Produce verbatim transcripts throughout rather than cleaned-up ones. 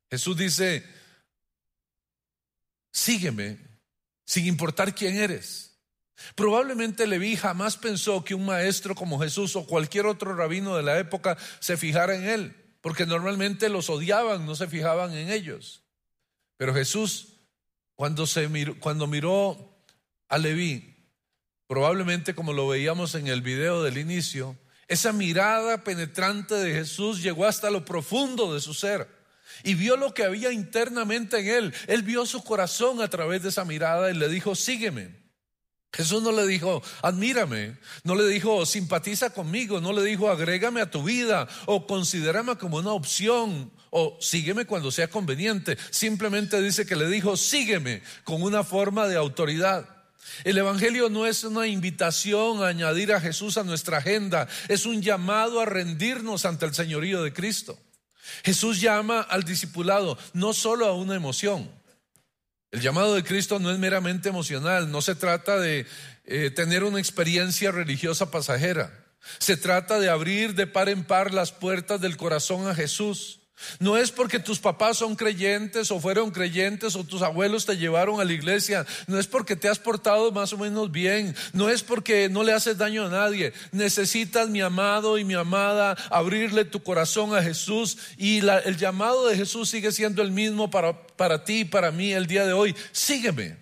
Jesús dice: sígueme, sin importar quién eres. Probablemente Leví jamás pensó que un maestro como Jesús o cualquier otro rabino de la época se fijara en él, porque normalmente los odiaban, no se fijaban en ellos. Pero Jesús, cuando, se miró, cuando miró a Leví, probablemente como lo veíamos en el video del inicio, esa mirada penetrante de Jesús llegó hasta lo profundo de su ser y vio lo que había internamente en él. Él vio su corazón a través de esa mirada y le dijo: sígueme. Jesús no le dijo: admírame, no le dijo: simpatiza conmigo, no le dijo: agrégame a tu vida o considérame como una opción o sígueme cuando sea conveniente. Simplemente dice que le dijo: sígueme, con una forma de autoridad. El evangelio no es una invitación a añadir a Jesús a nuestra agenda, es un llamado a rendirnos ante el señorío de Cristo. Jesús llama al discipulado no solo a una emoción. El llamado de Cristo no es meramente emocional, no se trata de eh, tener una experiencia religiosa pasajera. Se trata de abrir de par en par las puertas del corazón a Jesús. No es porque tus papás son creyentes o fueron creyentes o tus abuelos te llevaron a la iglesia. No es porque te has portado más o menos bien. No es porque no le haces daño a nadie. Necesitas, mi amado y mi amada, abrirle tu corazón a Jesús. Y la, el llamado de Jesús sigue siendo el mismo para, para ti y para mí el día de hoy. Sígueme.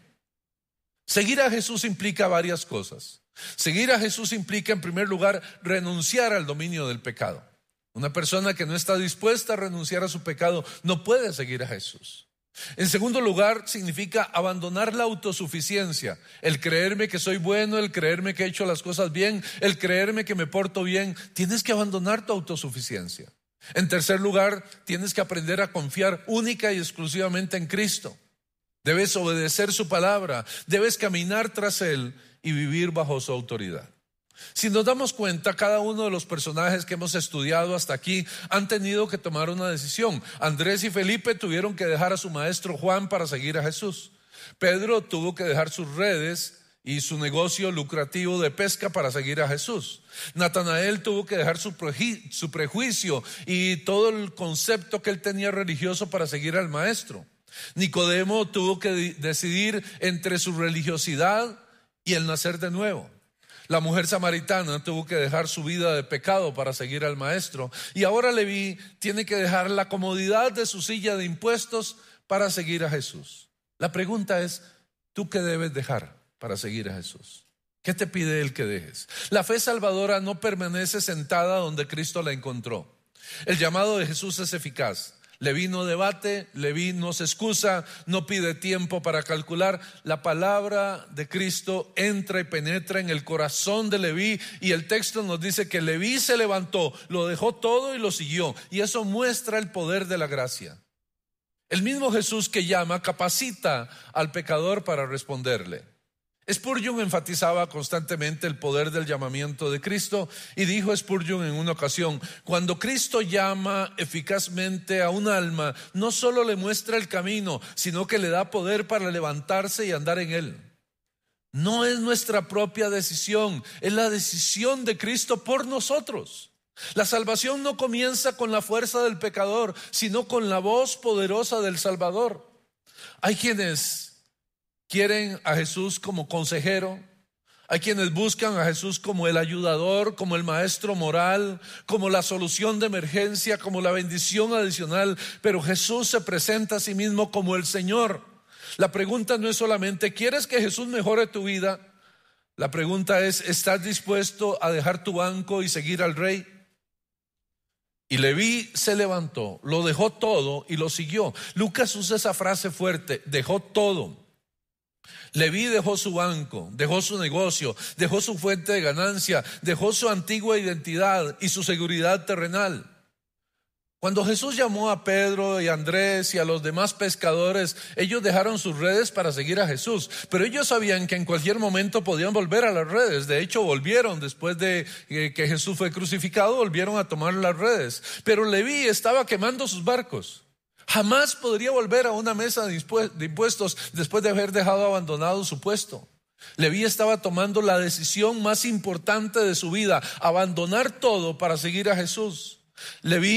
Seguir a Jesús implica varias cosas. Seguir a Jesús implica, en primer lugar, renunciar al dominio del pecado. Una persona que no está dispuesta a renunciar a su pecado no puede seguir a Jesús. En segundo lugar, significa abandonar la autosuficiencia, el creerme que soy bueno, el creerme que he hecho las cosas bien, el creerme que me porto bien. Tienes que abandonar tu autosuficiencia. En tercer lugar, tienes que aprender a confiar única y exclusivamente en Cristo. Debes obedecer su palabra, debes caminar tras Él y vivir bajo su autoridad. Si nos damos cuenta, cada uno de los personajes que hemos estudiado hasta aquí han tenido que tomar una decisión. Andrés y Felipe tuvieron que dejar a su maestro Juan para seguir a Jesús. Pedro tuvo que dejar sus redes y su negocio lucrativo de pesca para seguir a Jesús. Natanael tuvo que dejar su, preju- su prejuicio y todo el concepto que él tenía religioso para seguir al maestro. Nicodemo tuvo que de- decidir entre su religiosidad y el nacer de nuevo. La mujer samaritana tuvo que dejar su vida de pecado para seguir al maestro. Y ahora Leví tiene que dejar la comodidad de su silla de impuestos para seguir a Jesús. La pregunta es: ¿tú qué debes dejar para seguir a Jesús? ¿Qué te pide Él que dejes? La fe salvadora no permanece sentada donde Cristo la encontró. El llamado de Jesús es eficaz. Leví no debate, Leví no se excusa, no pide tiempo para calcular. La palabra de Cristo entra y penetra en el corazón de Leví, y el texto nos dice que Leví se levantó, lo dejó todo y lo siguió. Y eso muestra el poder de la gracia. El mismo Jesús que llama capacita al pecador para responderle. Spurgeon enfatizaba constantemente el poder del llamamiento de Cristo y dijo Spurgeon en una ocasión: cuando Cristo llama eficazmente a un alma, no solo le muestra el camino, sino que le da poder para levantarse y andar en él. No es nuestra propia decisión, es la decisión de Cristo por nosotros. La salvación no comienza con la fuerza del pecador, sino con la voz poderosa del Salvador. Hay quienes quieren a Jesús como consejero, hay quienes buscan a Jesús como el ayudador, como el maestro moral, como la solución de emergencia, como la bendición adicional, pero Jesús se presenta a sí mismo como el Señor. La pregunta no es solamente: ¿quieres que Jesús mejore tu vida? La pregunta es: ¿estás dispuesto a dejar tu banco y seguir al Rey? Y Leví se levantó, lo dejó todo y lo siguió. Lucas usa esa frase fuerte: dejó todo. Leví dejó su banco, dejó su negocio, dejó su fuente de ganancia, dejó su antigua identidad y su seguridad terrenal. Cuando Jesús llamó a Pedro y a Andrés y a los demás pescadores, ellos dejaron sus redes para seguir a Jesús, pero ellos sabían que en cualquier momento podían volver a las redes. De hecho, volvieron después de que Jesús fue crucificado, volvieron a tomar las redes. Pero Leví estaba quemando sus barcos. Jamás podría volver a una mesa de impuestos después de haber dejado abandonado su puesto. Leví estaba tomando la decisión más importante de su vida: abandonar todo para seguir a Jesús. Leví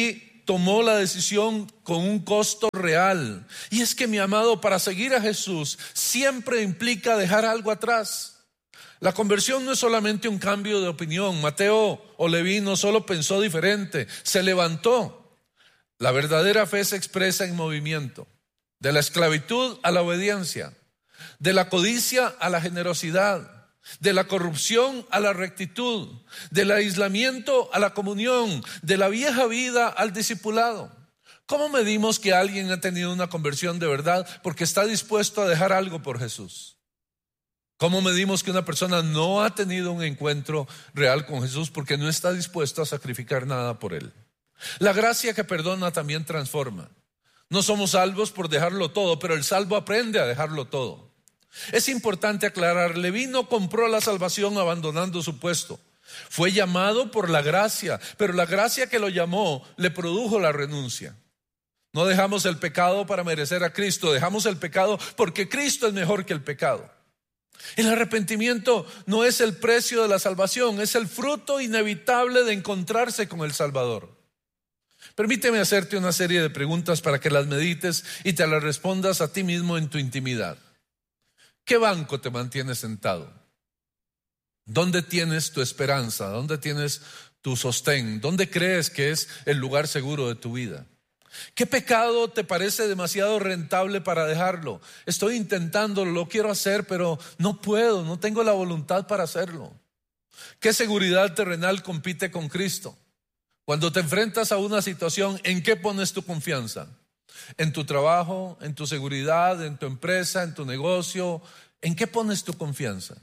tomó la decisión con un costo real. Y es que, mi amado, para seguir a Jesús siempre implica dejar algo atrás. La conversión no es solamente un cambio de opinión. Mateo o Leví no solo pensó diferente, se levantó. La verdadera fe se expresa en movimiento. De la esclavitud a la obediencia, de la codicia a la generosidad, de la corrupción a la rectitud, del aislamiento a la comunión, de la vieja vida al discipulado. ¿Cómo medimos que alguien ha tenido una conversión de verdad? Porque está dispuesto a dejar algo por Jesús. ¿Cómo medimos que una persona no ha tenido un encuentro real con Jesús? Porque no está dispuesto a sacrificar nada por él. La gracia que perdona también transforma. No somos salvos por dejarlo todo, pero el salvo aprende a dejarlo todo. Es importante aclarar, Leví no compró la salvación abandonando su puesto. Fue llamado por la gracia, pero la gracia que lo llamó le produjo la renuncia. No dejamos el pecado para merecer a Cristo, dejamos el pecado porque Cristo es mejor que el pecado. El arrepentimiento no es el precio de la salvación, es el fruto inevitable de encontrarse con el Salvador. Permíteme hacerte una serie de preguntas para que las medites y te las respondas a ti mismo en tu intimidad. ¿Qué banco te mantiene sentado? ¿Dónde tienes tu esperanza? ¿Dónde tienes tu sostén? ¿Dónde crees que es el lugar seguro de tu vida? ¿Qué pecado te parece demasiado rentable para dejarlo? Estoy intentándolo, lo quiero hacer, pero no puedo, no tengo la voluntad para hacerlo. ¿Qué seguridad terrenal compite con Cristo? Cuando te enfrentas a una situación, ¿en qué pones tu confianza? ¿En tu trabajo, en tu seguridad, en tu empresa, en tu negocio? ¿En qué pones tu confianza?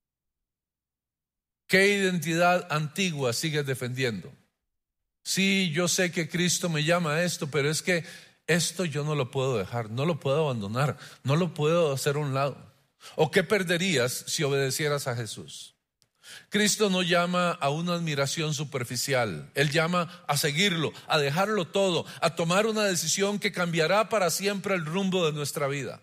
¿Qué identidad antigua sigues defendiendo? Sí, yo sé que Cristo me llama a esto, pero es que esto yo no lo puedo dejar, no lo puedo abandonar, no lo puedo hacer a un lado. ¿O qué perderías si obedecieras a Jesús? Cristo no llama a una admiración superficial, Él llama a seguirlo, a dejarlo todo, a tomar una decisión que cambiará para siempre el rumbo de nuestra vida.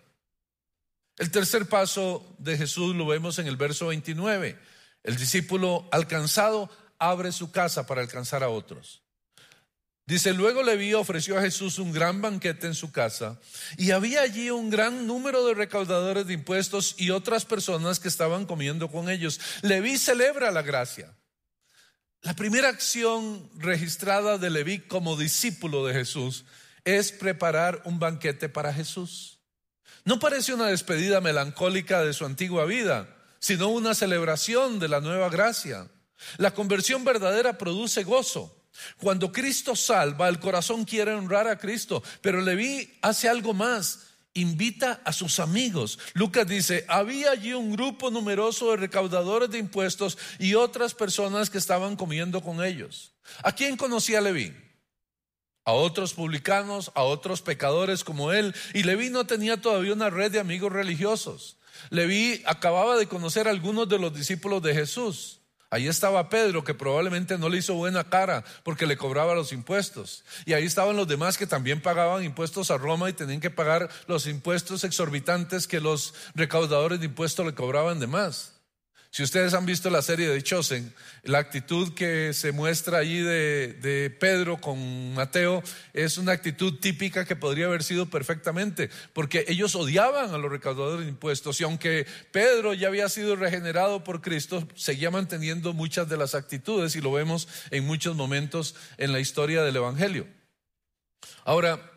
El tercer paso de Jesús lo vemos en el verso veintinueve. El discípulo alcanzado abre su casa para alcanzar a otros. Dice, luego Leví ofreció a Jesús un gran banquete en su casa y había allí un gran número de recaudadores de impuestos y otras personas que estaban comiendo con ellos. Leví celebra la gracia. La primera acción registrada de Leví como discípulo de Jesús es preparar un banquete para Jesús. No parece una despedida melancólica de su antigua vida, sino una celebración de la nueva gracia. La conversión verdadera produce gozo. Cuando Cristo salva, el corazón quiere honrar a Cristo, pero Leví hace algo más, invita a sus amigos. Lucas dice, había allí un grupo numeroso de recaudadores de impuestos y otras personas que estaban comiendo con ellos. ¿A quién conocía Leví? A otros publicanos, a otros pecadores como él, y Leví no tenía todavía una red de amigos religiosos. Leví acababa de conocer a algunos de los discípulos de Jesús. Ahí estaba Pedro, que probablemente no le hizo buena cara porque le cobraba los impuestos. Y ahí estaban los demás que también pagaban impuestos a Roma y tenían que pagar los impuestos exorbitantes que los recaudadores de impuestos le cobraban de más. Si ustedes han visto la serie de Chosen, la actitud que se muestra allí de, de Pedro con Mateo es una actitud típica que podría haber sido perfectamente, porque ellos odiaban a los recaudadores de impuestos y aunque Pedro ya había sido regenerado por Cristo, seguía manteniendo muchas de las actitudes y lo vemos en muchos momentos en la historia del Evangelio. Ahora,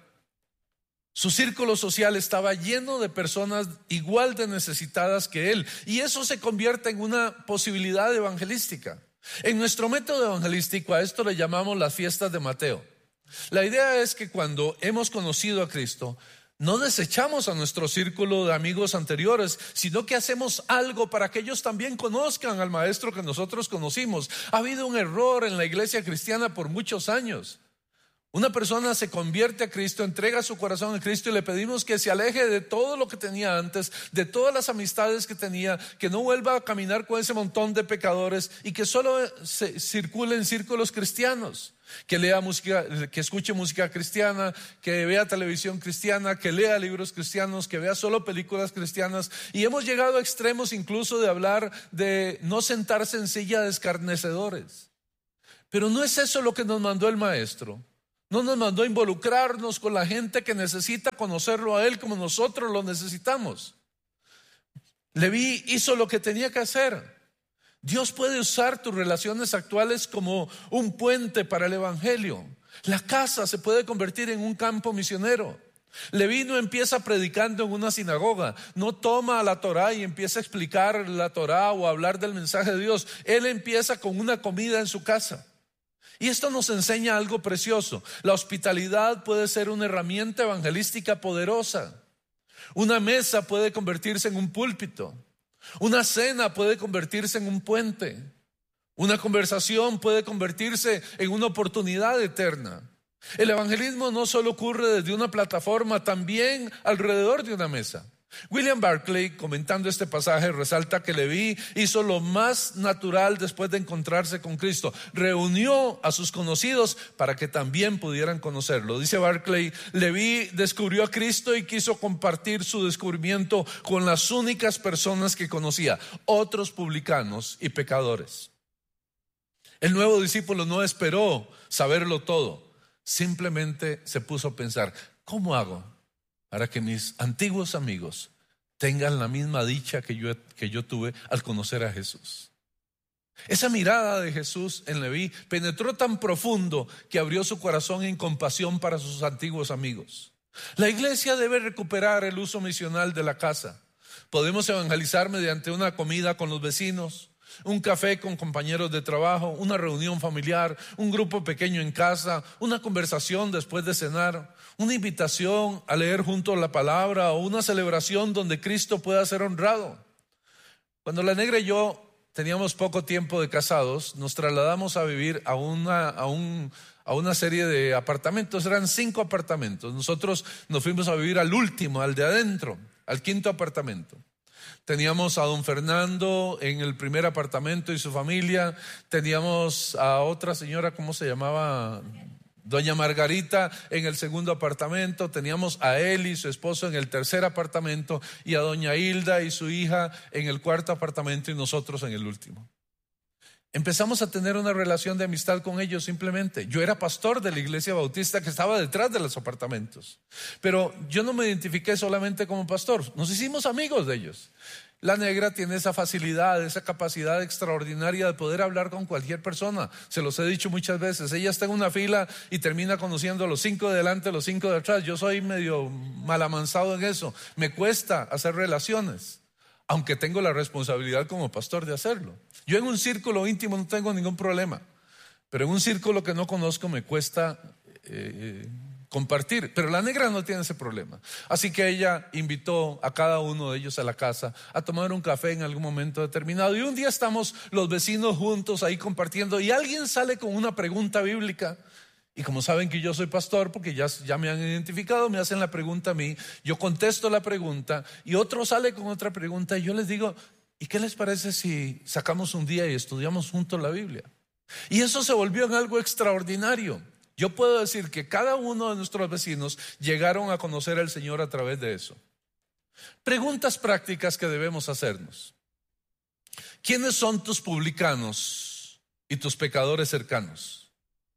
su círculo social estaba lleno de personas igual de necesitadas que él, y eso se convierte en una posibilidad evangelística. En nuestro método evangelístico a esto le llamamos las fiestas de Mateo. La idea es que cuando hemos conocido a Cristo, no desechamos a nuestro círculo de amigos anteriores, sino que hacemos algo para que ellos también conozcan al maestro que nosotros conocimos. Ha habido un error en la iglesia cristiana por muchos años. Una persona se convierte a Cristo, entrega su corazón a Cristo y le pedimos que se aleje de todo lo que tenía antes, de todas las amistades que tenía, que no vuelva a caminar con ese montón de pecadores y que solo se circule en círculos cristianos, que lea música, que escuche música cristiana, que vea televisión cristiana, que lea libros cristianos, que vea solo películas cristianas. Y hemos llegado a extremos incluso de hablar de no sentarse en silla de escarnecedores. Pero no es eso lo que nos mandó el maestro. No nos mandó a involucrarnos con la gente que necesita conocerlo a Él como nosotros lo necesitamos. Leví hizo lo que tenía que hacer. Dios puede usar tus relaciones actuales como un puente para el evangelio. La casa se puede convertir en un campo misionero. Leví no empieza predicando en una sinagoga, no toma la Torá y empieza a explicar la Torá o a hablar del mensaje de Dios. Él empieza con una comida en su casa. Y esto nos enseña algo precioso. La hospitalidad puede ser una herramienta evangelística poderosa. Una mesa puede convertirse en un púlpito. Una cena puede convertirse en un puente. Una conversación puede convertirse en una oportunidad eterna. El evangelismo no solo ocurre desde una plataforma, también alrededor de una mesa. William Barclay, comentando este pasaje, resalta que Leví hizo lo más natural después de encontrarse con Cristo. Reunió a sus conocidos para que también pudieran conocerlo. Dice Barclay, Leví descubrió a Cristo y quiso compartir su descubrimiento con las únicas personas que conocía, otros publicanos y pecadores. El nuevo discípulo no esperó saberlo todo, simplemente se puso a pensar, ¿cómo hago para que mis antiguos amigos tengan la misma dicha que yo, que yo tuve al conocer a Jesús? Esa mirada de Jesús en Leví penetró tan profundo que abrió su corazón en compasión para sus antiguos amigos. La iglesia debe recuperar el uso misional de la casa. Podemos evangelizar mediante una comida con los vecinos, un café con compañeros de trabajo, una reunión familiar, un grupo pequeño en casa, una conversación después de cenar, una invitación a leer juntos la palabra o una celebración donde Cristo pueda ser honrado. Cuando la negra y yo teníamos poco tiempo de casados, nos trasladamos a vivir a una, a un, a una serie de apartamentos. Eran cinco apartamentos. Nosotros nos fuimos a vivir al último, al de adentro, al quinto apartamento. Teníamos a don Fernando en el primer apartamento y su familia. Teníamos a otra señora, ¿cómo se llamaba? Doña Margarita en el segundo apartamento. Teníamos a él y su esposo en el tercer apartamento, y a doña Hilda y su hija en el cuarto apartamento, y nosotros en el último. Empezamos a tener una relación de amistad con ellos simplemente. Yo era pastor de la iglesia bautista que estaba detrás de los apartamentos, pero yo no me identifiqué solamente como pastor. Nos hicimos amigos de ellos. La negra tiene esa facilidad, esa capacidad extraordinaria de poder hablar con cualquier persona. Se los he dicho muchas veces. Ella está en una fila y termina conociendo a los cinco de delante, a los cinco de atrás. Yo soy medio malamansado en eso. Me cuesta hacer relaciones, aunque tengo la responsabilidad como pastor de hacerlo. Yo en un círculo íntimo no tengo ningún problema, pero en un círculo que no conozco me cuesta eh, compartir. Pero la negra no tiene ese problema. Así que ella invitó a cada uno de ellos a la casa a tomar un café en algún momento determinado. Y un día estamos los vecinos juntos ahí compartiendo, y alguien sale con una pregunta bíblica. Y como saben que yo soy pastor, porque ya, ya me han identificado, me hacen la pregunta a mí, yo contesto la pregunta, y otro sale con otra pregunta, y yo les digo, ¿y qué les parece si sacamos un día y estudiamos juntos la Biblia? Y eso se volvió en algo extraordinario. Yo puedo decir que cada uno de nuestros vecinos llegaron a conocer al Señor a través de eso. Preguntas prácticas que debemos hacernos. ¿Quiénes son tus publicanos y tus pecadores cercanos?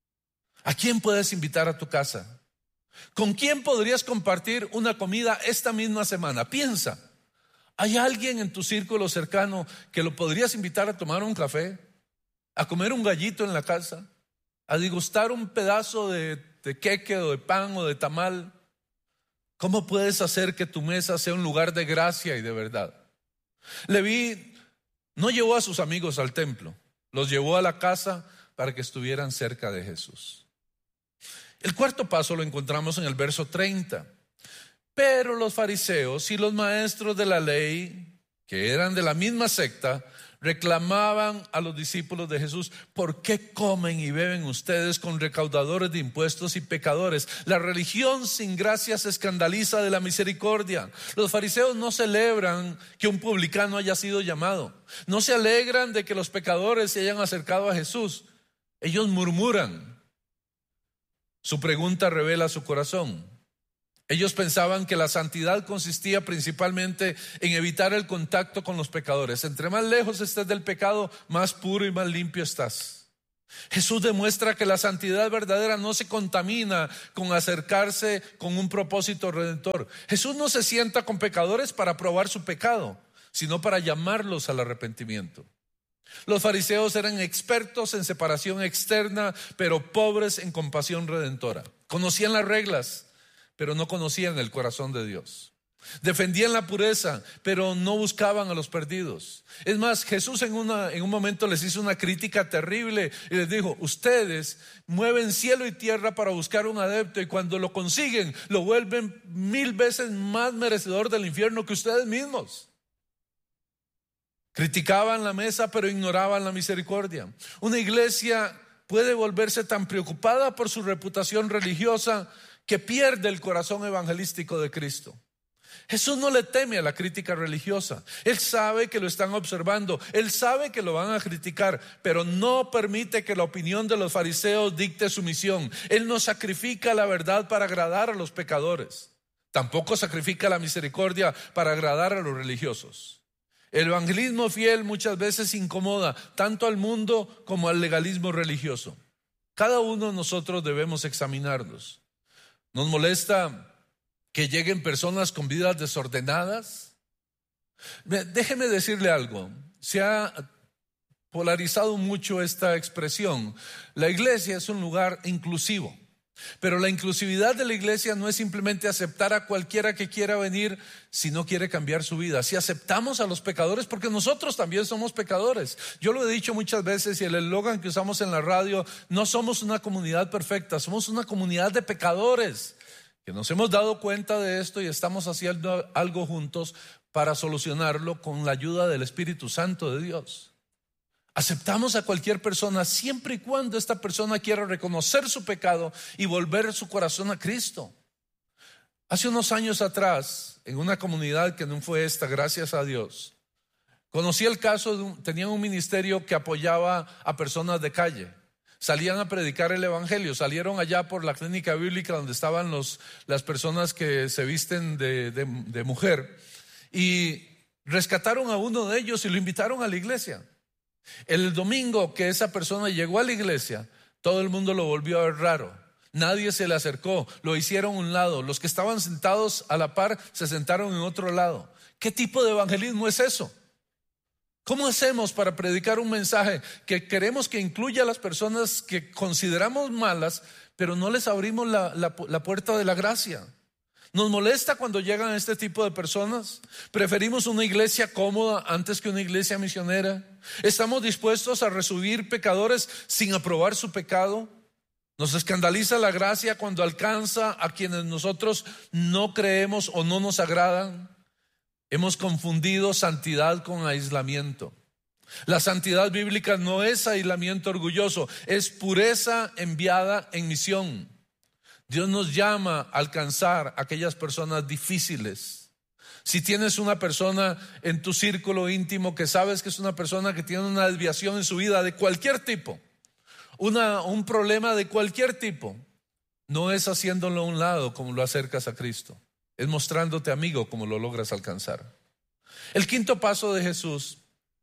¿A quién puedes invitar a tu casa? ¿Con quién podrías compartir una comida esta misma semana? Piensa, ¿hay alguien en tu círculo cercano que lo podrías invitar a tomar un café, a comer un gallito en la casa, a degustar un pedazo de, de queque o de pan o de tamal? ¿Cómo puedes hacer que tu mesa sea un lugar de gracia y de verdad? Leví no llevó a sus amigos al templo, los llevó a la casa para que estuvieran cerca de Jesús. El cuarto paso lo encontramos en el verso treinta. Pero los fariseos y los maestros de la ley, que eran de la misma secta, reclamaban a los discípulos de Jesús: ¿por qué comen y beben ustedes con recaudadores de impuestos y pecadores? La religión sin gracia se escandaliza de la misericordia. Los fariseos no celebran que un publicano haya sido llamado, no se alegran de que los pecadores se hayan acercado a Jesús. Ellos murmuran. Su pregunta revela su corazón. Ellos pensaban que la santidad consistía principalmente en evitar el contacto con los pecadores. Entre más lejos estés del pecado, más puro y más limpio estás. Jesús demuestra que la santidad verdadera no se contamina con acercarse con un propósito redentor. Jesús no se sienta con pecadores para probar su pecado, sino para llamarlos al arrepentimiento. Los fariseos eran expertos en separación externa, pero pobres en compasión redentora. Conocían las reglas, pero no conocían el corazón de Dios. Defendían la pureza, pero no buscaban a los perdidos. Es más, Jesús en, una, en un momento les hizo una crítica terrible y les dijo: ustedes mueven cielo y tierra para buscar un adepto, y cuando lo consiguen lo vuelven mil veces más merecedor del infierno que ustedes mismos. Criticaban la mesa, pero ignoraban la misericordia. Una iglesia puede volverse tan preocupada por su reputación religiosa que pierde el corazón evangelístico de Cristo. Jesús no le teme a la crítica religiosa. Él sabe que lo están observando, él sabe que lo van a criticar, pero no permite que la opinión de los fariseos dicte su misión. Él no sacrifica la verdad para agradar a los pecadores, tampoco sacrifica la misericordia para agradar a los religiosos. El evangelismo fiel muchas veces incomoda tanto al mundo como al legalismo religioso. Cada uno de nosotros debemos examinarnos. ¿Nos molesta que lleguen personas con vidas desordenadas? Déjeme decirle algo. Se ha polarizado mucho esta expresión. La iglesia es un lugar inclusivo, pero la inclusividad de la iglesia no es simplemente aceptar a cualquiera que quiera venir si no quiere cambiar su vida. Si aceptamos a los pecadores, porque nosotros también somos pecadores. Yo lo he dicho muchas veces, y el eslogan que usamos en la radio: no somos una comunidad perfecta, somos una comunidad de pecadores que nos hemos dado cuenta de esto y estamos haciendo algo juntos para solucionarlo con la ayuda del Espíritu Santo de Dios. Aceptamos a cualquier persona siempre y cuando esta persona quiera reconocer su pecado y volver su corazón a Cristo. Hace unos años atrás, en una comunidad que no fue esta, gracias a Dios, conocí el caso de un, tenían un ministerio que apoyaba a personas de calle. Salían a predicar el evangelio, salieron allá por la clínica bíblica donde estaban los, las personas que se visten de, de, de mujer, y rescataron a uno de ellos y lo invitaron a la iglesia. El domingo que esa persona llegó a la iglesia, todo el mundo lo volvió a ver raro. Nadie se le acercó, lo hicieron a un lado. Los que estaban sentados a la par se sentaron en otro lado. ¿Qué tipo de evangelismo es eso? ¿Cómo hacemos para predicar un mensaje que queremos que incluya a las personas que consideramos malas, pero no les abrimos la, la, la puerta de la gracia? ¿Nos molesta cuando llegan este tipo de personas? ¿Preferimos una iglesia cómoda antes que una iglesia misionera? ¿Estamos dispuestos a recibir pecadores sin aprobar su pecado? ¿Nos escandaliza la gracia cuando alcanza a quienes nosotros no creemos o no nos agradan? Hemos confundido santidad con aislamiento. La santidad bíblica no es aislamiento orgulloso, es pureza enviada en misión. Dios nos llama a alcanzar a aquellas personas difíciles. Si tienes una persona en tu círculo íntimo que sabes que es una persona que tiene una desviación en su vida de cualquier tipo, una, un problema de cualquier tipo, no es haciéndolo a un lado como lo acercas a Cristo, es mostrándote amigo como lo logras alcanzar. El quinto paso de Jesús,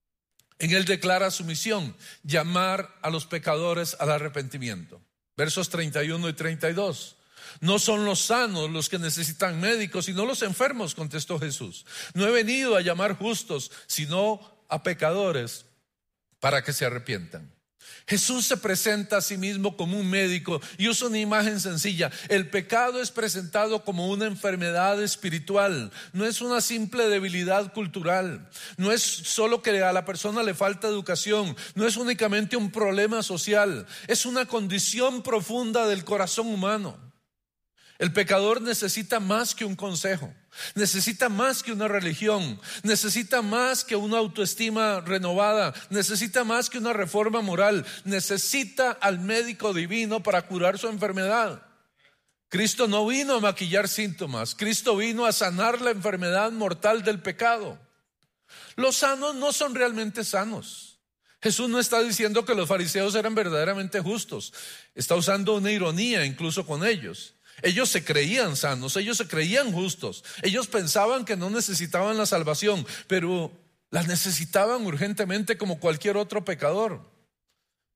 en él declara su misión: llamar a los pecadores al arrepentimiento. Versos treinta y uno y treinta y dos. No son los sanos los que necesitan médicos, sino los enfermos, contestó Jesús. No he venido a llamar justos, sino a pecadores para que se arrepientan. Jesús se presenta a sí mismo como un médico y usa una imagen sencilla. El pecado es presentado como una enfermedad espiritual, no es una simple debilidad cultural, no es solo que a la persona le falta educación, no es únicamente un problema social, es una condición profunda del corazón humano. El pecador necesita más que un consejo, necesita más que una religión, necesita más que una autoestima renovada, necesita más que una reforma moral, necesita al médico divino para curar su enfermedad. Cristo no vino a maquillar síntomas, Cristo vino a sanar la enfermedad mortal del pecado. Los sanos no son realmente sanos. Jesús no está diciendo que los fariseos eran verdaderamente justos, está usando una ironía incluso con ellos. Ellos se creían sanos, ellos se creían justos, ellos pensaban que no necesitaban la salvación, pero la necesitaban urgentemente como cualquier otro pecador.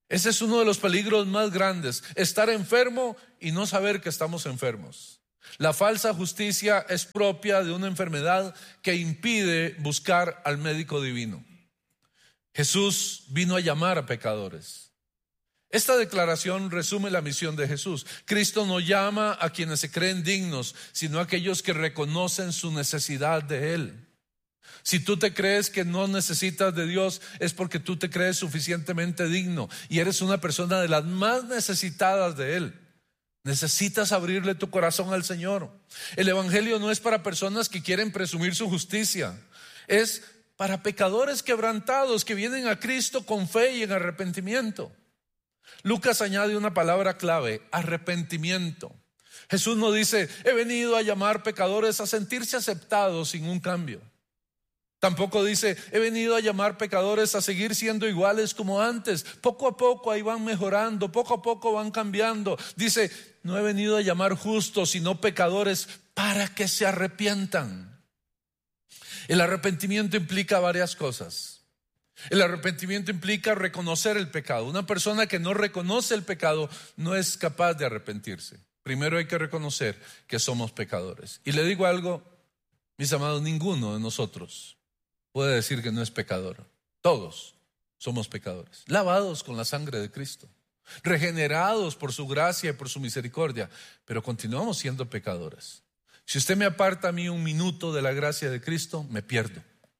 Ese es uno de los peligros más grandes, estar enfermo y no saber que estamos enfermos. La falsa justicia es propia de una enfermedad que impide buscar al médico divino. Jesús vino a llamar a pecadores. Esta declaración resume la misión de Jesús. Cristo no llama a quienes se creen dignos, sino a aquellos que reconocen su necesidad de Él. Si tú te crees que no necesitas de Dios, es porque tú te crees suficientemente digno y eres una persona de las más necesitadas de Él. Necesitas abrirle tu corazón al Señor. El evangelio no es para personas que quieren presumir su justicia, es para pecadores quebrantados que vienen a Cristo con fe y en arrepentimiento. Lucas añade una palabra clave: arrepentimiento. Jesús no dice: he venido a llamar pecadores a sentirse aceptados sin un cambio. Tampoco dice: he venido a llamar pecadores a seguir siendo iguales como antes. Poco a poco ahí van mejorando, poco a poco van cambiando. Dice: no he venido a llamar justos, sino pecadores para que se arrepientan. El arrepentimiento implica varias cosas. El arrepentimiento implica reconocer el pecado. Una persona que no reconoce el pecado no es capaz de arrepentirse. Primero hay que reconocer que somos pecadores. Y le digo algo, mis amados, ninguno de nosotros puede decir que no es pecador. Todos somos pecadores, lavados con la sangre de Cristo, regenerados por su gracia y por su misericordia, pero continuamos siendo pecadores. Si usted me aparta a mí un minuto de la gracia de Cristo, me pierdo.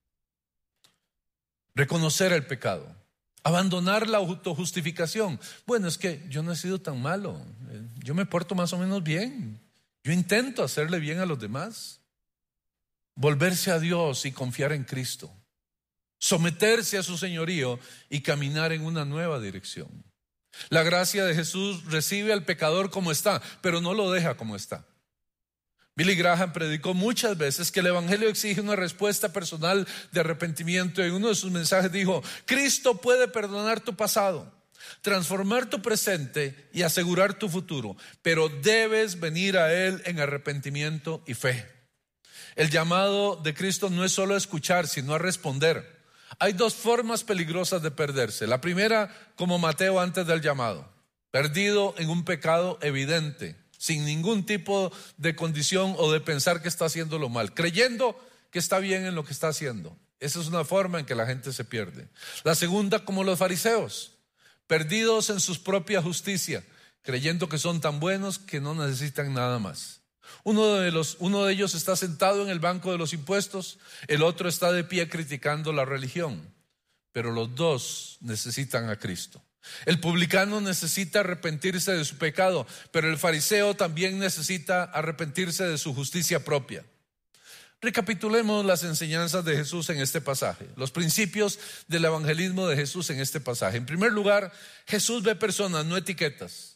Reconocer el pecado, abandonar la autojustificación. Bueno, es que yo no he sido tan malo, yo me porto más o menos bien, yo intento hacerle bien a los demás. Volverse a Dios y confiar en Cristo, someterse a su señorío y caminar en una nueva dirección. La gracia de Jesús recibe al pecador como está, pero no lo deja como está. Billy Graham predicó muchas veces que el evangelio exige una respuesta personal de arrepentimiento. En uno de sus mensajes dijo: Cristo puede perdonar tu pasado, transformar tu presente y asegurar tu futuro, pero debes venir a Él en arrepentimiento y fe. El llamado de Cristo no es solo escuchar, sino a responder. Hay dos formas peligrosas de perderse. La primera, como Mateo antes del llamado, perdido en un pecado evidente, sin ningún tipo de condición o de pensar que está haciéndolo mal, creyendo que está bien en lo que está haciendo. Esa es una forma en que la gente se pierde. La segunda, como los fariseos, perdidos en su propia justicia, creyendo que son tan buenos que no necesitan nada más. Uno de, los, uno de ellos está sentado en el banco de los impuestos, el otro está de pie criticando la religión, pero los dos necesitan a Cristo. El publicano necesita arrepentirse de su pecado, pero el fariseo también necesita arrepentirse de su justicia propia. Recapitulemos las enseñanzas de Jesús en este pasaje, los principios del evangelismo de Jesús en este pasaje. En primer lugar, Jesús ve personas, no etiquetas.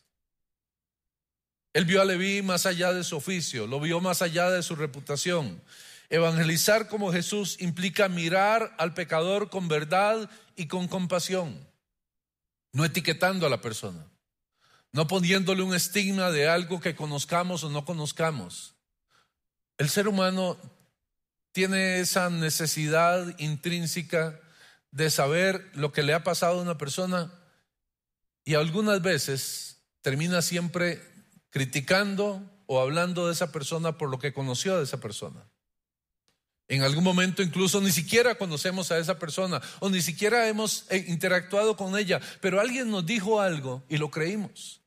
Él vio a Leví más allá de su oficio, lo vio más allá de su reputación. Evangelizar como Jesús implica mirar al pecador con verdad y con compasión, no etiquetando a la persona, no poniéndole un estigma de algo que conozcamos o no conozcamos. El ser humano tiene esa necesidad intrínseca de saber lo que le ha pasado a una persona y algunas veces termina siempre criticando o hablando de esa persona por lo que conoció de esa persona. En algún momento incluso ni siquiera conocemos a esa persona o ni siquiera hemos interactuado con ella, pero alguien nos dijo algo y lo creímos.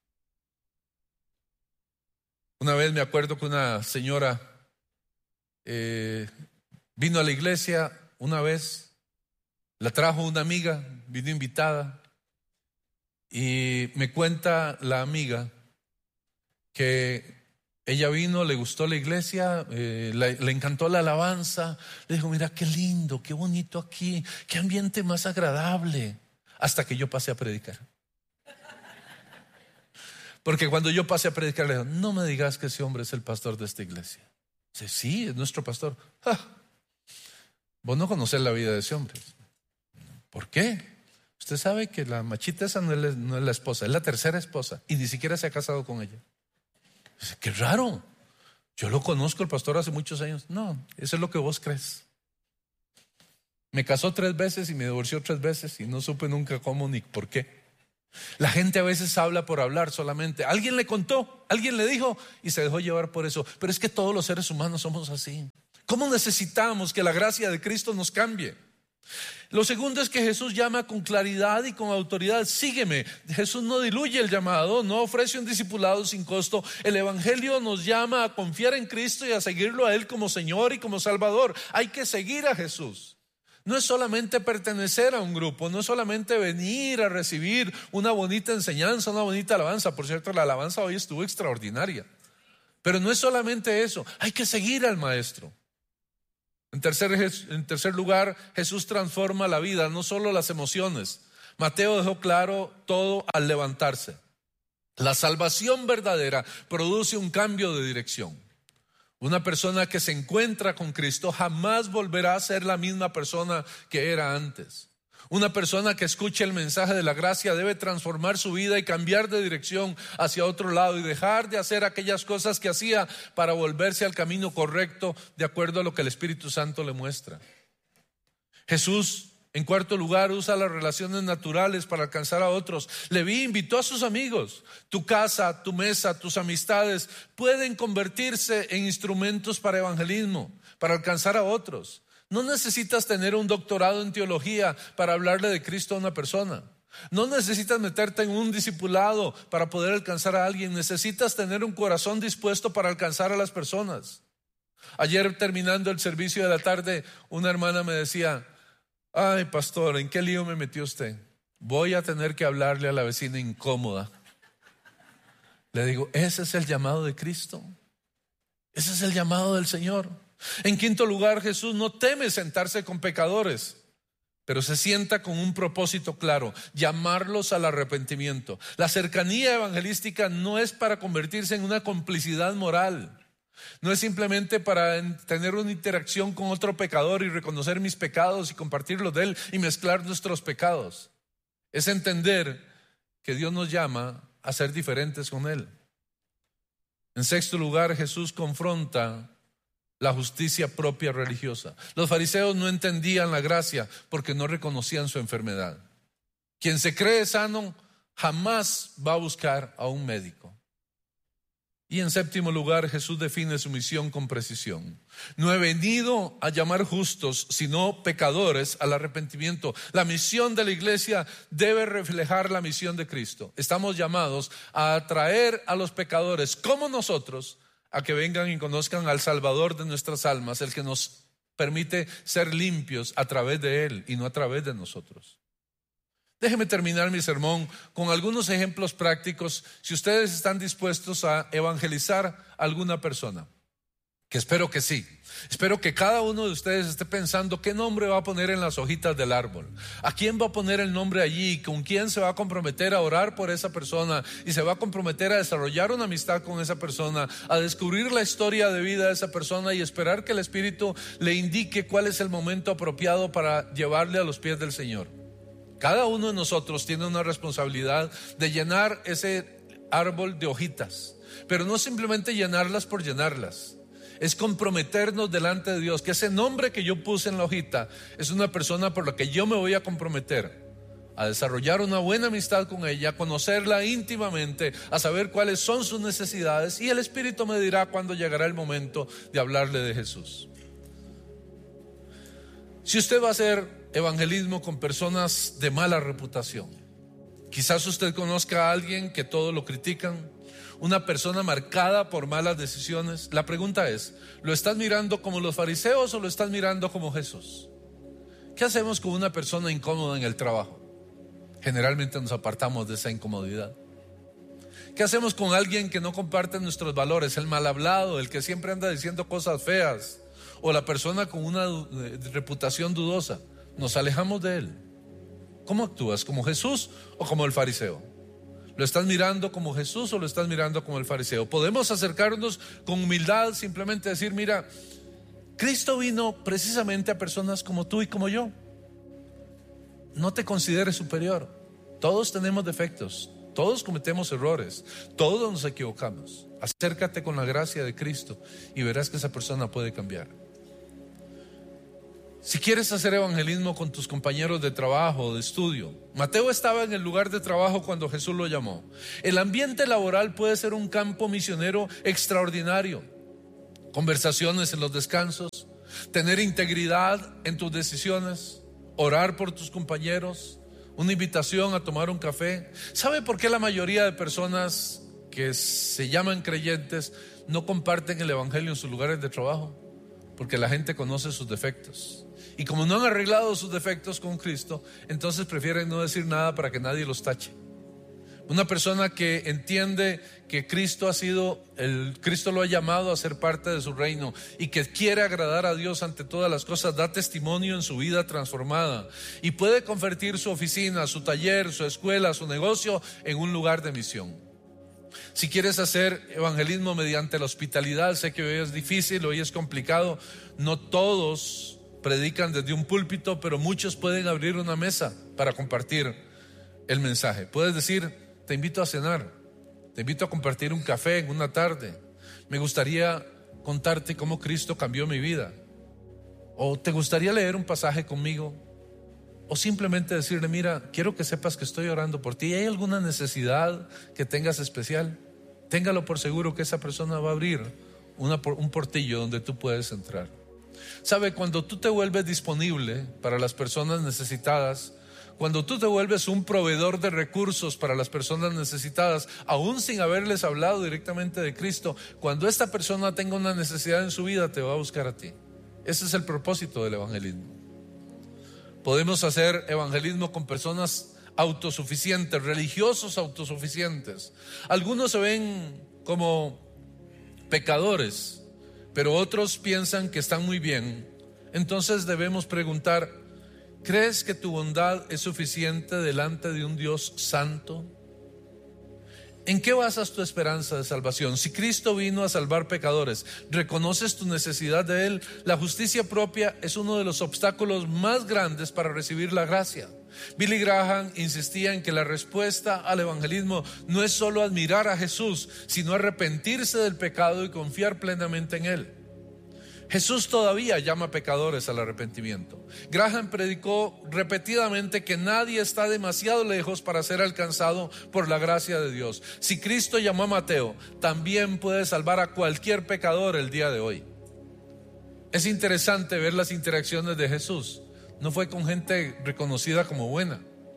Una vez me acuerdo que una señora eh, vino a la iglesia una vez, la trajo una amiga, vino invitada y me cuenta la amiga que ella vino, le gustó la iglesia, eh, le, le encantó la alabanza, le dijo: mira qué lindo, qué bonito aquí, qué ambiente más agradable, hasta que yo pasé a predicar. Porque cuando yo pasé a predicar le dijo: no me digas que ese hombre es el pastor de esta iglesia. Dice: sí, es nuestro pastor. Ah, vos no conocés la vida de ese hombre. ¿Por qué? Usted sabe que la machita esa no es, no es la esposa, es la tercera esposa y ni siquiera se ha casado con ella. Dice: qué raro, yo lo conozco el pastor hace muchos años. No, eso es lo que vos crees. Me casó tres veces y me divorció tres veces y no supe nunca cómo ni por qué. La gente a veces habla por hablar solamente. Alguien le contó, alguien le dijo y se dejó llevar por eso. Pero es que todos los seres humanos somos así. ¿Cómo necesitamos que la gracia de Cristo nos cambie? Lo segundo es que Jesús llama con claridad y con autoridad: sígueme. Jesús no diluye el llamado, no ofrece un discipulado sin costo. El evangelio nos llama a confiar en Cristo y a seguirlo a Él como Señor y como Salvador. Hay que seguir a Jesús. No es solamente pertenecer a un grupo, no es solamente venir a recibir una bonita enseñanza, una bonita alabanza. Por cierto, la alabanza hoy estuvo extraordinaria. Pero no es solamente eso, hay que seguir al Maestro. En tercer, en tercer lugar, Jesús transforma la vida, no solo las emociones. Mateo dejó claro todo al levantarse. La salvación verdadera produce un cambio de dirección. Una persona que se encuentra con Cristo jamás volverá a ser la misma persona que era antes. Una persona que escuche el mensaje de la gracia debe transformar su vida y cambiar de dirección hacia otro lado y dejar de hacer aquellas cosas que hacía para volverse al camino correcto de acuerdo a lo que el Espíritu Santo le muestra. Jesús, en cuarto lugar, usa las relaciones naturales para alcanzar a otros. Leví invitó a sus amigos. Tu casa, tu mesa, tus amistades pueden convertirse en instrumentos para evangelismo, para alcanzar a otros. No necesitas tener un doctorado en teología para hablarle de Cristo a una persona. No necesitas meterte en un discipulado para poder alcanzar a alguien. Necesitas tener un corazón dispuesto para alcanzar a las personas. Ayer, terminando el servicio de la tarde, una hermana me decía: ay, pastor, ¿en qué lío me metió usted? Voy a tener que hablarle a la vecina incómoda. Le digo, ese es el llamado de Cristo. Ese es el llamado del Señor. En quinto lugar, Jesús no teme sentarse con pecadores, pero se sienta con un propósito claro: llamarlos al arrepentimiento. La cercanía evangelística no es para convertirse en una complicidad moral. No es simplemente para tener una interacción con otro pecador y reconocer mis pecados y compartirlos de él y mezclar nuestros pecados. Es entender que Dios nos llama a ser diferentes con él. En sexto lugar, Jesús confronta la justicia propia religiosa. Los fariseos no entendían la gracia porque no reconocían su enfermedad. Quien se cree sano jamás va a buscar a un médico. Y en séptimo lugar, Jesús define su misión con precisión. No he venido a llamar justos, sino pecadores al arrepentimiento. La misión de la iglesia debe reflejar la misión de Cristo. Estamos llamados a atraer a los pecadores como nosotros a que vengan y conozcan al Salvador de nuestras almas, el que nos permite ser limpios a través de Él y no a través de nosotros. Déjeme terminar mi sermón con algunos ejemplos prácticos, si ustedes están dispuestos a evangelizar a alguna persona, que espero que sí. Espero que cada uno de ustedes esté pensando qué nombre va a poner en las hojitas del árbol, a quién va a poner el nombre allí, con quién se va a comprometer a orar por esa persona y se va a comprometer a desarrollar una amistad con esa persona, a descubrir la historia de vida de esa persona y esperar que el Espíritu le indique cuál es el momento apropiado para llevarle a los pies del Señor. Cada uno de nosotros tiene una responsabilidad de llenar ese árbol de hojitas, pero no simplemente llenarlas por llenarlas. Es comprometernos delante de Dios, que ese nombre que yo puse en la hojita es una persona por la que yo me voy a comprometer a desarrollar una buena amistad con ella, a conocerla íntimamente, a saber cuáles son sus necesidades, y el Espíritu me dirá cuándo llegará el momento de hablarle de Jesús. Si usted va a hacer evangelismo con personas de mala reputación, quizás usted conozca a alguien que todo lo critican, una persona marcada por malas decisiones. La pregunta es, ¿lo estás mirando como los fariseos o lo estás mirando como Jesús? ¿Qué hacemos con una persona incómoda en el trabajo? Generalmente nos apartamos de esa incomodidad. ¿Qué hacemos con alguien que no comparte nuestros valores? El mal hablado, el que siempre anda diciendo cosas feas, o la persona con una reputación dudosa. Nos alejamos de él. ¿Cómo actúas? ¿Como Jesús o como el fariseo? ¿Lo estás mirando como Jesús o lo estás mirando como el fariseo? Podemos acercarnos con humildad, simplemente decir, mira, Cristo vino precisamente a personas como tú y como yo. No te consideres superior. Todos tenemos defectos, todos cometemos errores, todos nos equivocamos. Acércate con la gracia de Cristo y verás que esa persona puede cambiar. Si quieres hacer evangelismo con tus compañeros de trabajo o de estudio, Mateo estaba en el lugar de trabajo cuando Jesús lo llamó. El ambiente laboral puede ser un campo misionero extraordinario. Conversaciones en los descansos, tener integridad en tus decisiones, orar por tus compañeros, una invitación a tomar un café. ¿Sabe por qué la mayoría de personas que se llaman creyentes no comparten el evangelio en sus lugares de trabajo? Porque la gente conoce sus defectos. Y como no han arreglado sus defectos con Cristo, entonces prefieren no decir nada para que nadie los tache. Una persona que entiende que Cristo ha sido, el Cristo lo ha llamado a ser parte de su reino y que quiere agradar a Dios ante todas las cosas, da testimonio en su vida transformada y puede convertir su oficina, su taller, su escuela, su negocio en un lugar de misión. Si quieres hacer evangelismo mediante la hospitalidad, sé que hoy es difícil, hoy es complicado, no todos predican desde un púlpito, pero muchos pueden abrir una mesa para compartir el mensaje. Puedes decir: te invito a cenar, te invito a compartir un café en una tarde, me gustaría contarte cómo Cristo cambió mi vida, o te gustaría leer un pasaje conmigo, o simplemente decirle: mira, quiero que sepas que estoy orando por ti. ¿Hay alguna necesidad que tengas especial? Téngalo por seguro que esa persona va a abrir una, un portillo donde tú puedes entrar. ¿Sabe? Cuando tú te vuelves disponible para las personas necesitadas, cuando tú te vuelves un proveedor de recursos para las personas necesitadas, aún sin haberles hablado directamente de Cristo, cuando esta persona tenga una necesidad en su vida, te va a buscar a ti. Ese es el propósito del evangelismo. Podemos hacer evangelismo con personas autosuficientes, religiosos autosuficientes. Algunos se ven como pecadores, pero otros piensan que están muy bien. Entonces debemos preguntar: ¿crees que tu bondad es suficiente delante de un Dios santo? ¿En qué basas tu esperanza de salvación? Si Cristo vino a salvar pecadores, ¿reconoces tu necesidad de Él? La justicia propia es uno de los obstáculos más grandes para recibir la gracia. Billy Graham insistía en que la respuesta al evangelismo no es solo admirar a Jesús, sino arrepentirse del pecado y confiar plenamente en Él. Jesús todavía llama pecadores al arrepentimiento. Graham predicó repetidamente que nadie está demasiado lejos para ser alcanzado por la gracia de Dios. Si Cristo llamó a Mateo, también puede salvar a cualquier pecador el día de hoy. Es interesante ver las interacciones de Jesús. No fue con gente reconocida como buena,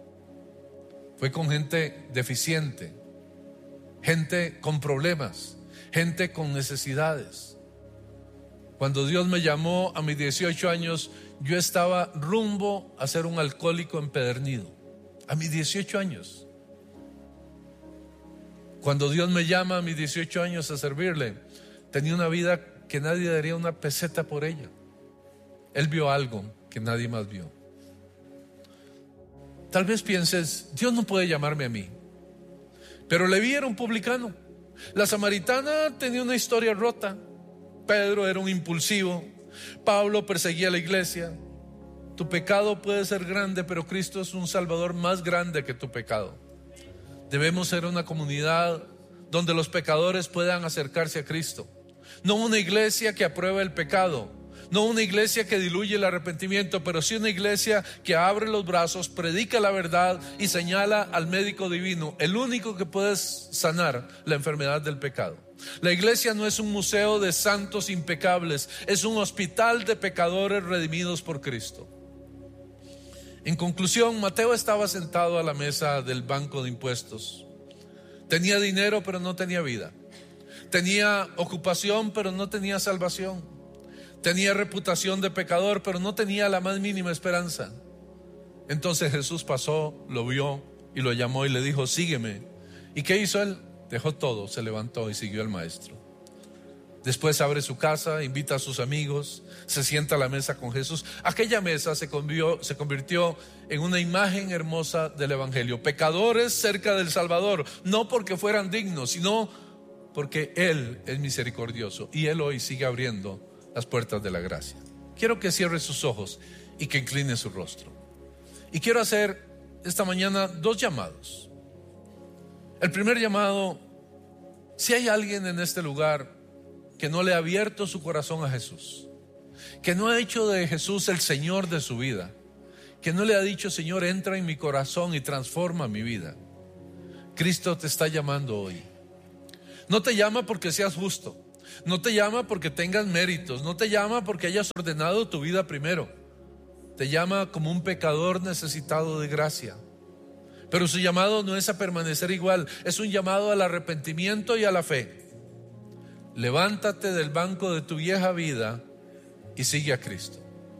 fue con gente deficiente, gente con problemas, gente con necesidades. Cuando Dios me llamó a mis dieciocho años, yo estaba rumbo a ser un alcohólico empedernido. A mis dieciocho años. Cuando Dios me llama a mis dieciocho años a servirle, tenía una vida que nadie daría una peseta por ella. Él vio algo que nadie más vio. Tal vez pienses: Dios no puede llamarme a mí. Pero Leví era un publicano. La samaritana tenía una historia rota. Pedro era un impulsivo. Pablo perseguía a la iglesia. Tu pecado puede ser grande, pero Cristo es un Salvador más grande que tu pecado. Debemos ser una comunidad donde los pecadores puedan acercarse a Cristo. No una iglesia que aprueba el pecado, no una iglesia que diluye el arrepentimiento, pero sí una iglesia que abre los brazos, predica la verdad y señala al médico divino, el único que puede sanar la enfermedad del pecado. La iglesia no es un museo de santos impecables, es un hospital de pecadores redimidos por Cristo. En conclusión, Mateo estaba sentado a la mesa del banco de impuestos. Tenía dinero, pero no tenía vida. Tenía ocupación, pero no tenía salvación. Tenía reputación de pecador, pero no tenía la más mínima esperanza. Entonces Jesús pasó, lo vio y lo llamó y le dijo: sígueme. ¿Y qué hizo él? Dejó todo, se levantó y siguió al maestro. Después abre su casa, invita a sus amigos, se sienta a la mesa con Jesús. Aquella mesa se convirtió, se convirtió en una imagen hermosa del evangelio. Pecadores cerca del Salvador, no porque fueran dignos, sino porque Él es misericordioso y Él hoy sigue abriendo las puertas de la gracia. Quiero que cierre sus ojos y que incline su rostro. Y quiero hacer esta mañana dos llamados. El primer llamado: si hay alguien en este lugar que no le ha abierto su corazón a Jesús, que no ha hecho de Jesús el Señor de su vida, que no le ha dicho: Señor, entra en mi corazón y transforma mi vida. Cristo te está llamando hoy. No te llama porque seas justo, no te llama porque tengas méritos, no te llama porque hayas ordenado tu vida primero. Te llama como un pecador necesitado de gracia. Pero su llamado no es a permanecer igual, es un llamado al arrepentimiento y a la fe. Levántate del banco de tu vieja vida y sigue a Cristo.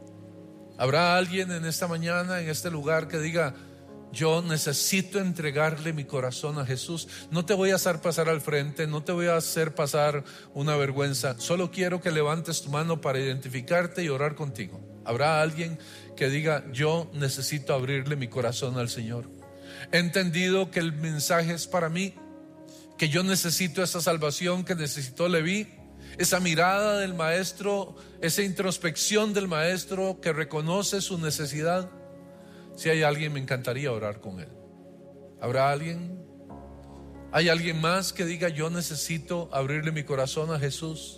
¿Habrá alguien en esta mañana, en este lugar, que diga: yo necesito entregarle mi corazón a Jesús? No te voy a hacer pasar al frente, no te voy a hacer pasar una vergüenza, solo quiero que levantes tu mano para identificarte y orar contigo. ¿Habrá alguien que diga: yo necesito abrirle mi corazón al Señor? He entendido que el mensaje es para mí, que yo necesito esa salvación que necesitó Leví, esa mirada del maestro, esa introspección del maestro que reconoce su necesidad. Si hay alguien, me encantaría orar con él. ¿Habrá alguien? ¿Hay alguien más que diga: yo necesito abrirle mi corazón a Jesús?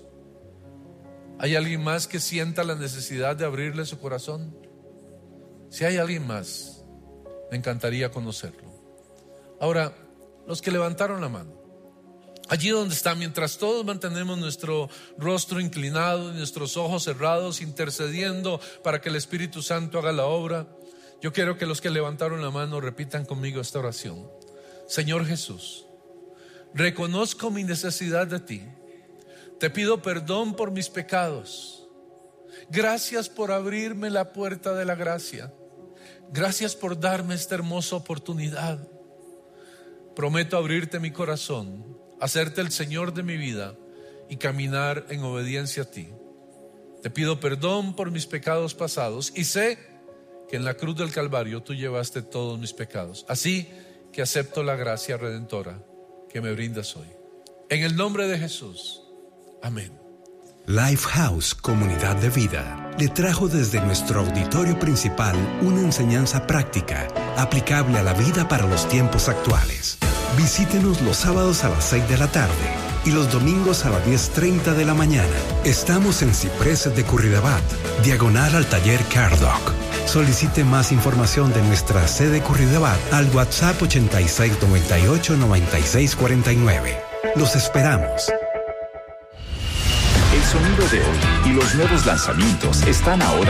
¿Hay alguien más que sienta la necesidad de abrirle su corazón? Si hay alguien más, me encantaría conocerlo. Ahora, los que levantaron la mano, allí donde están, mientras todos mantenemos nuestro rostro inclinado y nuestros ojos cerrados, intercediendo para que el Espíritu Santo haga la obra, yo quiero que los que levantaron la mano repitan conmigo esta oración. Señor Jesús, reconozco mi necesidad de ti. Te pido perdón por mis pecados. Gracias por abrirme la puerta de la gracia. Gracias por darme esta hermosa oportunidad. Prometo abrirte mi corazón, hacerte el Señor de mi vida y caminar en obediencia a ti. Te pido perdón por mis pecados pasados y sé que en la cruz del Calvario tú llevaste todos mis pecados. Así que acepto la gracia redentora que me brindas hoy. En el nombre de Jesús. Amén. Lifehouse Comunidad de Vida le trajo desde nuestro auditorio principal una enseñanza práctica aplicable a la vida para los tiempos actuales. Visítenos los sábados a las seis de la tarde y los domingos a las diez treinta de la mañana. Estamos en Cipreses de Curridabat, diagonal al taller Cardoc. Solicite más información de nuestra sede Curridabat al WhatsApp ochenta y seis noventa y ocho noventa y seis cuarenta y nueve. Los esperamos. El sonido de hoy y los nuevos lanzamientos están ahora